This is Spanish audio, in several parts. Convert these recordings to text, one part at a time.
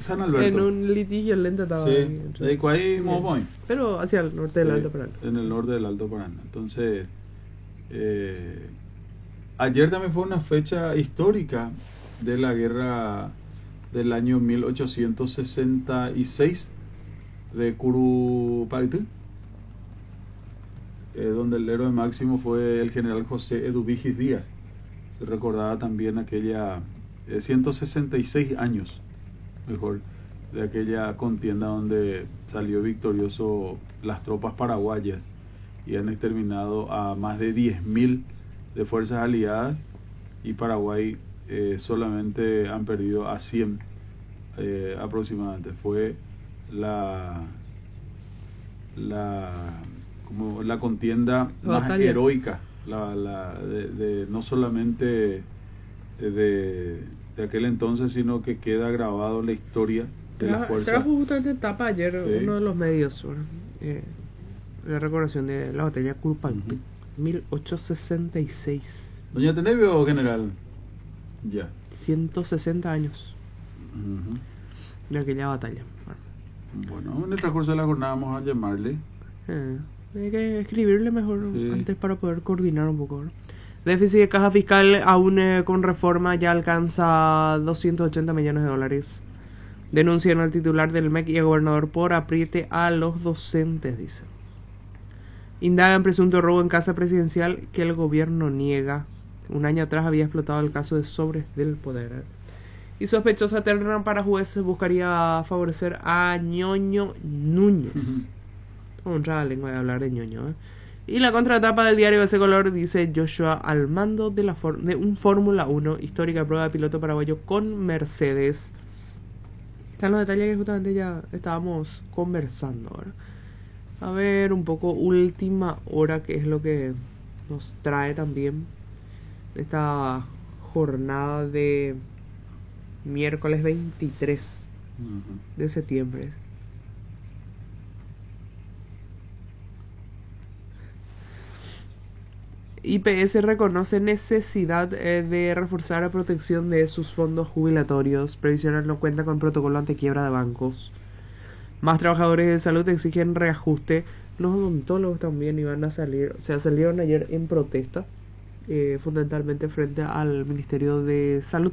San Alberto. En un litigio lento estaba ahí. Sí, de Icuay, Mopoy. Pero hacia el norte del Alto Paraná. En el norte del Alto Paraná. Entonces, ayer también fue una fecha histórica de la guerra del año 1866 de Curupaytú, donde el héroe máximo fue el general José Eduvigis Díaz. Se recordaba también aquella 166 años, mejor, de aquella contienda donde salió victorioso las tropas paraguayas y han exterminado a más de 10.000 de fuerzas aliadas, y Paraguay solamente han perdido a 100 aproximadamente. Fue como la contienda más heroica, no solamente de aquel entonces, sino que queda grabado la historia de las fuerzas. Trajo justamente en tapa ayer uno de los medios, la recordación de la batalla de Curupaytú, 1866. Doña Tenebio, general, ya 160 años de aquella batalla. Bueno, en el transcurso de la jornada vamos a llamarle. Hay que escribirle mejor antes para poder coordinar un poco, ¿no? Déficit de caja fiscal aún con reforma ya alcanza 280 millones de dólares. Denuncian al titular del MEC y al gobernador por apriete a los docentes, dice. Indagan presunto robo en casa presidencial que el gobierno niega. Un año atrás había explotado el caso de sobres del poder. Y sospechosa terna para jueces buscaría favorecer a Ñoño Núñez. Honra la lengua de hablar de Ñoño, Y la contratapa del diario de ese color dice: Joshua al mando de un Fórmula 1, histórica prueba de piloto paraguayo con Mercedes. Están los detalles que justamente ya estábamos conversando, ¿verdad? A ver un poco última hora, que es lo que nos trae también esta jornada de miércoles 23 de septiembre. IPS reconoce necesidad de reforzar la protección de sus fondos jubilatorios. Previsional no cuenta con protocolo ante quiebra de bancos. Más trabajadores de salud exigen reajuste. Los odontólogos también iban a salir, o sea, salieron ayer en protesta, fundamentalmente frente al Ministerio de Salud.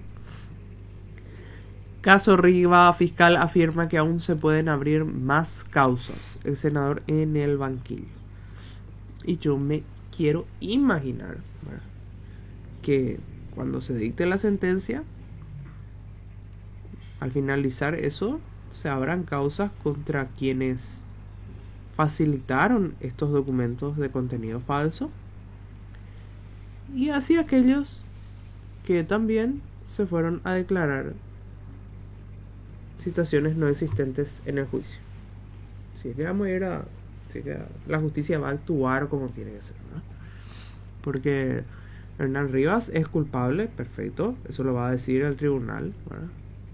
Caso Riva, fiscal afirma que aún se pueden abrir más causas. El senador en el banquillo. Y yo me quiero imaginar, ¿verdad?, que cuando se dicte la sentencia, al finalizar eso, se abran causas contra quienes facilitaron estos documentos de contenido falso y así aquellos que también se fueron a declarar situaciones no existentes en el juicio. Si es que vamos a ir a... que la justicia va a actuar como tiene que ser, ¿no? Porque Hernán Rivas es culpable, perfecto, eso lo va a decir el tribunal, ¿verdad?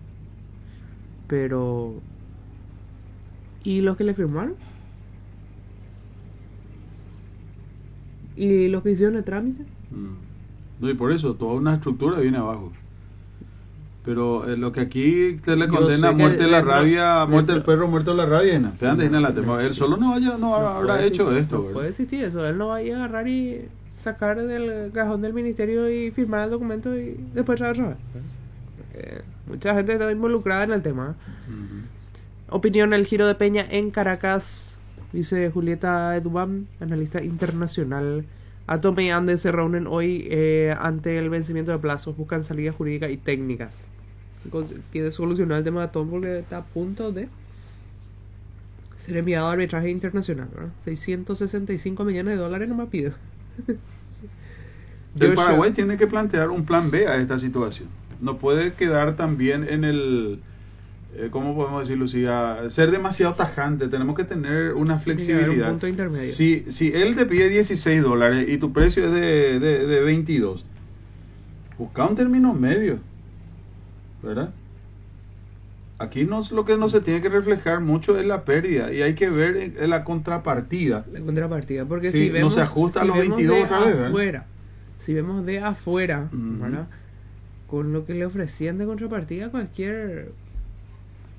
Pero ¿y los que le firmaron? ¿Y los que hicieron el trámite? No, y por eso toda una estructura viene abajo. Pero lo que aquí se le condena, muerte de la rabia, muerte del perro, muerto de la rabia, él solo no habrá hecho esto. No puede existir eso, él no va a ir a agarrar y sacar del cajón del ministerio y firmar el documento y después trabajar. Mucha gente está involucrada en el tema. Opinión: el giro de Peña en Caracas, dice Julieta Edubam, analista internacional. Atome y Andes se reúnen hoy ante el vencimiento de plazos, buscan salida jurídica y técnica. Quiere solucionar el tema de Atome porque está a punto de ser enviado a arbitraje internacional, ¿verdad? 665 millones de dólares no me pido. El Paraguay tiene que plantear un plan B a esta situación. No puede quedar también en el... ¿cómo podemos decirlo? Ser demasiado tajante. Tenemos que tener una flexibilidad. Un punto intermedio. Si él te pide $16 y tu precio es de 22, busca un término medio, ¿verdad? Aquí lo que no se tiene que reflejar mucho es la pérdida, y hay que ver la contrapartida. La contrapartida, porque si vemos, no se ajusta a los 22 otra vez, ¿verdad? Si vemos de afuera, ¿verdad?, con lo que le ofrecían de contrapartida, cualquier